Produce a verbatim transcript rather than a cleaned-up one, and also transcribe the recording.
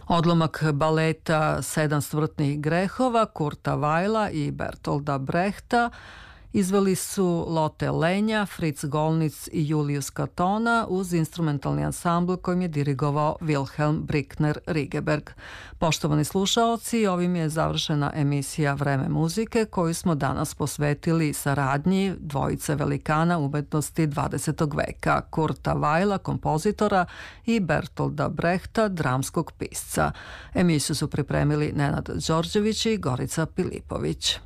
Odlomak baleta Sedam smrtnih grehova Kurta Weila i Bertolda Brehta izveli su Lotte Lenja, Fritz Gollnitz i Julius Katona uz instrumentalni ansambl kojim je dirigovao Wilhelm Brickner Rigeberg. Poštovani slušaoci, ovim je završena emisija Vreme muzike koju smo danas posvetili saradnji dvojice velikana umetnosti dvadesetog veka, Kurta Weila, kompozitora, i Bertolda Brehta, dramskog pisca. Emisiju su pripremili Nenad Đorđević i Gorica Pilipović.